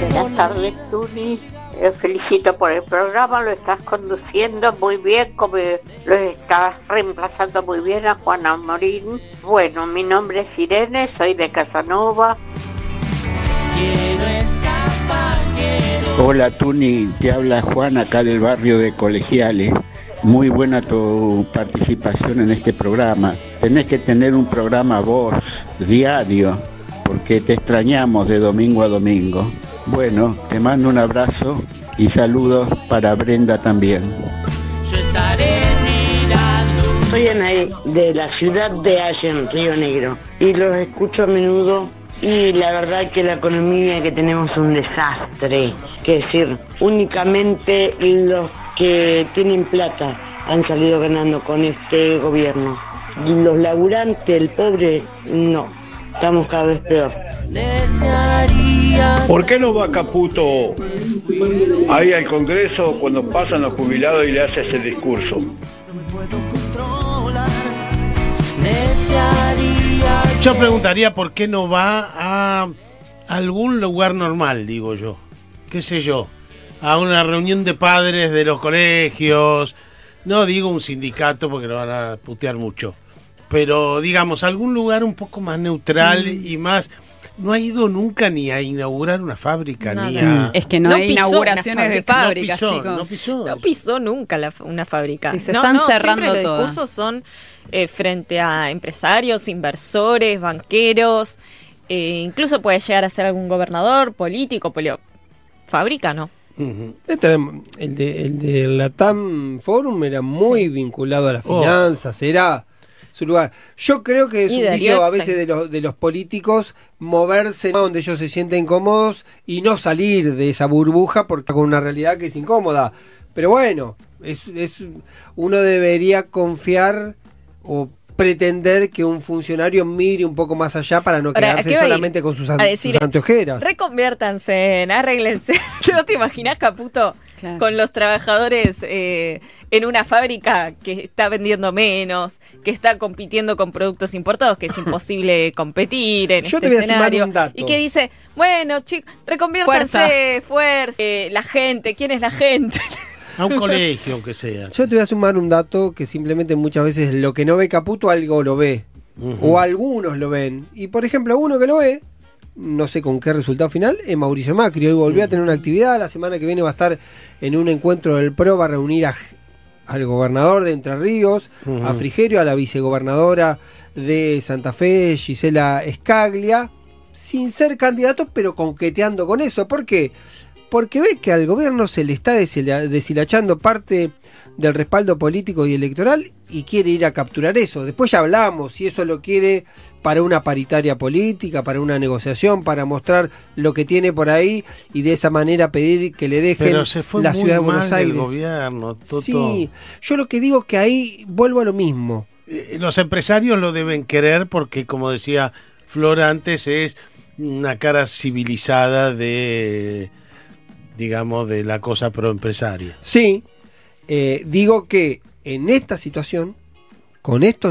Buenas tardes, Tuni. Felicito por el programa, lo estás conduciendo muy bien, como lo estás reemplazando muy bien a Juana Morín. Bueno, mi nombre es Irene, soy de Casanova. Hola Tuni, te habla Juan acá del barrio de Colegiales. Muy buena tu participación en este programa. Tenés que tener un programa vos, diario, porque te extrañamos de domingo a domingo. Bueno, te mando un abrazo y saludos para Brenda también. Soy Anaí, de la ciudad de Allen, Río Negro, y los escucho a menudo. Y la verdad que la economía que tenemos es un desastre. Que decir, únicamente los que tienen plata han salido ganando con este gobierno. Los laburantes, el pobre, no. Estamos cada vez peor. ¿Por qué no va Caputo ahí al Congreso cuando pasan los jubilados y le hace ese discurso? Yo preguntaría por qué no va a algún lugar normal, digo yo. ¿Qué sé yo? A una reunión de padres de los colegios. No digo un sindicato porque lo van a putear mucho. Pero digamos, algún lugar un poco más neutral y más... No ha ido nunca ni a inaugurar una fábrica, ni a... Es que no hay inauguraciones de fábricas, chicos. No pisó nunca una fábrica. Sí, se están cerrando siempre todas. Los discursos son frente a empresarios, inversores, banqueros, incluso puede llegar a ser algún gobernador, político, fábrica, ¿no? El de Latam Forum era muy vinculado a las finanzas, era su lugar. Yo creo que es un vicio a veces de los políticos moverse donde ellos se sienten cómodos y no salir de esa burbuja porque con una realidad que es incómoda. Pero bueno, uno debería confiar o pretender que un funcionario mire un poco más allá para no quedarse solamente con sus anteojeras. Reconviértanse, arréglense. ¿No te imaginas, Caputo? Claro. Con los trabajadores en una fábrica que está vendiendo menos, que está compitiendo con productos importados, que es imposible competir en Yo este te voy a escenario. sumar un dato. Y que dice, bueno, chicos, reconviértanse, fuerza. La gente, ¿quién es la gente? A un colegio, aunque sea. Yo te voy a sumar un dato que simplemente muchas veces lo que no ve Caputo, algo lo ve. O algunos lo ven. Y por ejemplo, uno que lo ve, no sé con qué resultado final, es Mauricio Macri. Hoy volvió a tener una actividad, la semana que viene va a estar en un encuentro del PRO, va a reunir al gobernador de Entre Ríos, a Frigerio, a la vicegobernadora de Santa Fe, Gisela Scaglia, sin ser candidato, pero conqueteando con eso. ¿Por qué? Porque ve que al gobierno se le está deshilachando parte del respaldo político y electoral y quiere ir a capturar eso. Después ya hablamos si eso lo quiere para una paritaria política, para una negociación, para mostrar lo que tiene por ahí y de esa manera pedir que le dejen la ciudad de Buenos Aires. El gobierno, Sí, yo lo que digo que ahí vuelvo a lo mismo. Los empresarios lo deben querer porque, como decía Flor antes, es una cara civilizada de la cosa proempresaria. Sí, digo que en esta situación, con estos